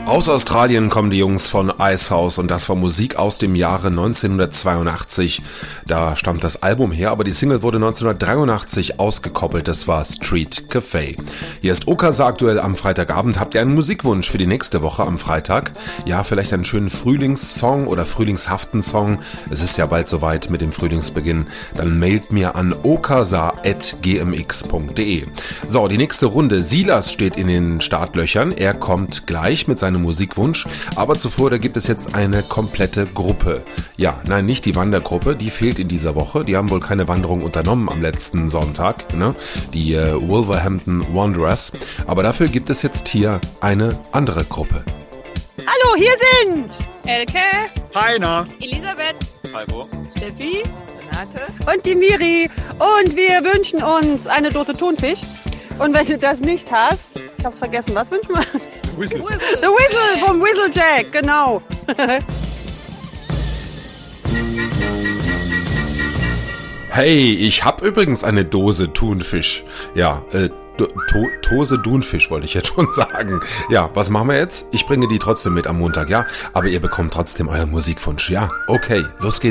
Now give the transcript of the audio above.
Aus Australien kommen die Jungs von Icehouse und das war Musik aus dem Jahre 1982. Da stammt das Album her, aber die Single wurde 1983 ausgekoppelt. Das war Street Café. Hier ist Okasa aktuell am Freitagabend. Habt ihr einen Musikwunsch für die nächste Woche am Freitag? Ja, vielleicht einen schönen Frühlingssong oder frühlingshaften Song. Es ist ja bald soweit mit dem Frühlingsbeginn. Dann mailt mir an okasa@gmx.de. So, die nächste Runde. Silas steht in den Startlöchern. Er kommt gleich mit seinem Musikwunsch, aber zuvor, da gibt es jetzt eine komplette Gruppe. Ja, nein, nicht die Wandergruppe, die fehlt in dieser Woche. Die haben wohl keine Wanderung unternommen am letzten Sonntag, ne? Die Wolverhampton Wanderers. Aber dafür gibt es jetzt hier eine andere Gruppe. Hallo, hier sind Elke, Heiner, Elisabeth, Halbo, Steffi, Renate und die Miri und wir wünschen uns eine Dose Thunfisch. Und wenn du das nicht hast, ich hab's vergessen, was wünschen wir? Whistle. The Whistle vom Whistlejack, genau. Hey, ich hab übrigens eine Dose Thunfisch. Ja, Dose Thunfisch wollte ich jetzt schon sagen. Ja, was machen wir jetzt? Ich bringe die trotzdem mit am Montag, ja? Aber ihr bekommt trotzdem euren Musikwunsch, ja? Okay, los geht's.